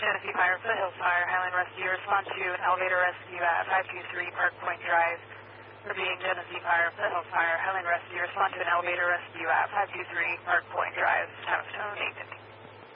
Genesee Fire, Foothills Fire, Highland Rescue, respond to an elevator rescue at 523 Park Point Drive. Repeating, Genesee Fire, Foothills Fire, Highland Rescue, respond to an elevator rescue at 523 Park Point Drive, time of tone 850.